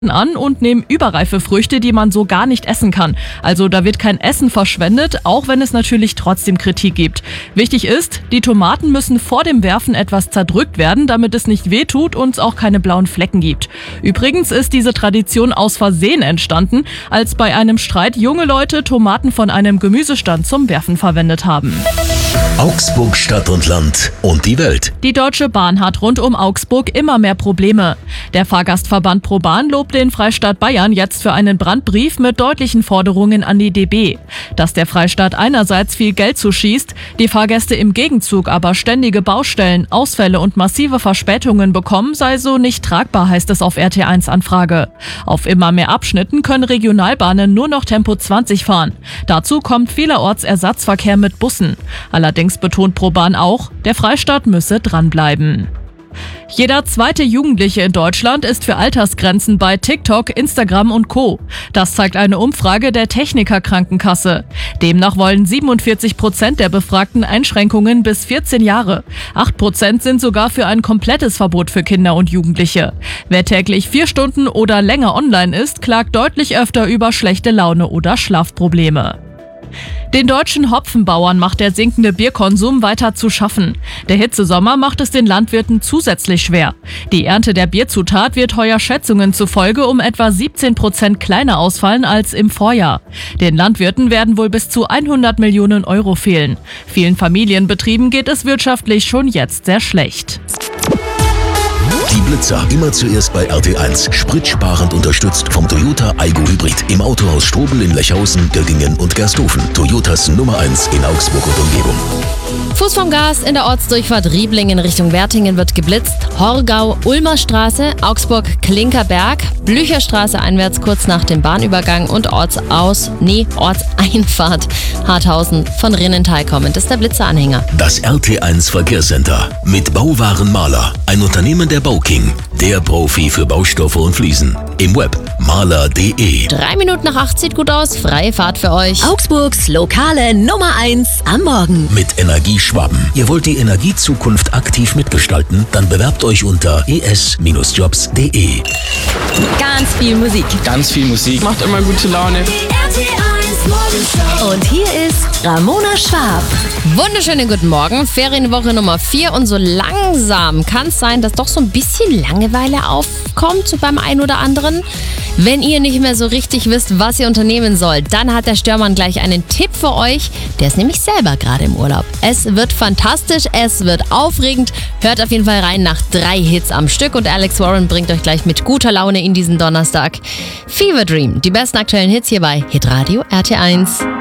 an und nehmen überreife Früchte, die man so gar nicht essen kann. Also da wird kein Essen verschwendet, auch wenn es natürlich trotzdem Kritik gibt. Wichtig ist, die Tomaten müssen vor dem Werfen etwas zerdrückt werden, damit es nicht wehtut und es auch keine blauen Flecken gibt. Übrigens ist diese Tradition aus Versehen entstanden, als bei einem Streit junge Leute Tomaten von einem Gemüsestand zum Werfen verwendet haben. Augsburg Stadt und Land und die Welt. Die Deutsche Bahn hat rund um Augsburg immer mehr Probleme. Der Fahrgastverband ProBahn lobt den Freistaat Bayern jetzt für einen Brandbrief mit deutlichen Forderungen an die DB. Dass der Freistaat einerseits viel Geld zuschießt, die Fahrgäste im Gegenzug aber ständige Baustellen, Ausfälle und massive Verspätungen bekommen, sei so nicht tragbar, heißt es auf RT1 Anfrage. Auf immer mehr Abschnitten können Regionalbahnen nur noch Tempo 20 fahren. Dazu kommt vielerorts Ersatzverkehr mit Bussen. Allerdings betont ProBahn auch, der Freistaat müsse dranbleiben. Jeder zweite Jugendliche in Deutschland ist für Altersgrenzen bei TikTok, Instagram und Co. Das zeigt eine Umfrage der Techniker Krankenkasse. Demnach wollen 47% der Befragten Einschränkungen bis 14 Jahre. 8% sind sogar für ein komplettes Verbot für Kinder und Jugendliche. Wer täglich 4 Stunden oder länger online ist, klagt deutlich öfter über schlechte Laune oder Schlafprobleme. Den deutschen Hopfenbauern macht der sinkende Bierkonsum weiter zu schaffen. Der Hitzesommer macht es den Landwirten zusätzlich schwer. Die Ernte der Bierzutat wird heuer Schätzungen zufolge um etwa 17% kleiner ausfallen als im Vorjahr. Den Landwirten werden wohl bis zu 100 Millionen Euro fehlen. Vielen Familienbetrieben geht es wirtschaftlich schon jetzt sehr schlecht. Die Blitzer immer zuerst bei RT1. Spritsparend unterstützt vom Toyota Aygo Hybrid. Im Autohaus Strobel in Lechhausen, Göggingen und Gersthofen. Toyotas Nummer 1 in Augsburg und Umgebung. Fuß vom Gas in der Ortsdurchfahrt Rieblingen Richtung Wertingen wird geblitzt. Horgau, Ulmer Straße, Augsburg, Klinkerberg, Blücherstraße einwärts kurz nach dem Bahnübergang und Ortseinfahrt Harthausen von Rinnenthal kommend ist der Blitzeranhänger. Das RT1 Verkehrscenter mit Bauwaren Mahler. Ein Unternehmen der Bauking. Der Profi für Baustoffe und Fliesen. Im Web mahler.de. 3 Minuten nach 8 sieht gut aus. Freie Fahrt für euch. Augsburgs lokale Nummer 1 am Morgen. Mit Energieschwaben. Ihr wollt die Energiezukunft aktiv mitgestalten? Dann bewerbt euch unter es-jobs.de. Ganz viel Musik. Ganz viel Musik. Macht immer gute Laune. Und hier ist Ramona Schwab. Wunderschönen guten Morgen. Ferienwoche Nummer 4 und so langsam kann es sein, dass doch so ein bisschen Langeweile aufkommt so beim einen oder anderen. Wenn ihr nicht mehr so richtig wisst, was ihr unternehmen sollt, dann hat der Störmann gleich einen Tipp für euch. Der ist nämlich selber gerade im Urlaub. Es wird fantastisch, es wird aufregend. Hört auf jeden Fall rein nach 3 Hits am Stück und Alex Warren bringt euch gleich mit guter Laune in diesen Donnerstag. Fever Dream, die besten aktuellen Hits hier bei Hitradio RT1.